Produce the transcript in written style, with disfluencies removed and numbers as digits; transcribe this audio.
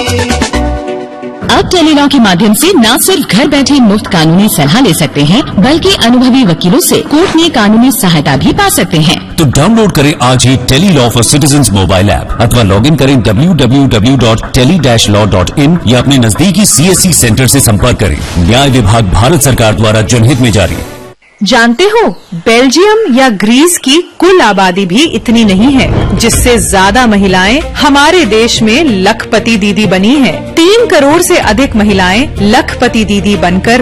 अब टेलीलॉ के माध्यम से न सिर्फ घर बैठे मुफ्त कानूनी सलाह ले सकते हैं, बल्कि अनुभवी वकीलों से कोर्ट में कानूनी सहायता भी पा सकते हैं। तो डाउनलोड करें आज ही Tele-Law for citizens mobile app अथवा लॉग इन करें www.tele-law.in या अपने नजदीकी CSC सेंटर से संपर्क करें। न्याय विभाग भारत सरकार द्वारा जनहित में जारी। जानते हो, बेल्जियम या ग्रीस की कुल आबादी भी इतनी नहीं है, जिससे ज्यादा महिलाएं हमारे देश में लखपति दीदी बनी हैं। 3 करोड़ से अधिक महिलाएं लखपति दीदी बनकर